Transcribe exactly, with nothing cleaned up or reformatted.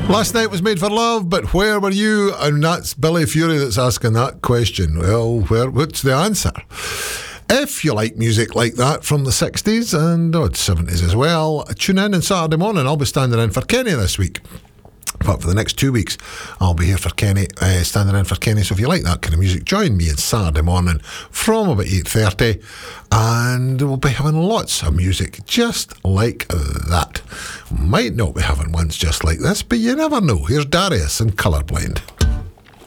Last night was made for love, but where were you? And that's Billy Fury that's asking that question. Well, where? What's the answer? If you like music like that from the sixties and oh, seventies as well, tune in on Saturday morning. I'll be standing in for Kenny this week. But for the next two weeks, I'll be here for Kenny, uh, standing in for Kenny. So if you like that kind of music, join me on Saturday morning from about eight thirty. And we'll be having lots of music just like that. Might not be having ones just like this, but you never know. Here's Darius and Colourblind.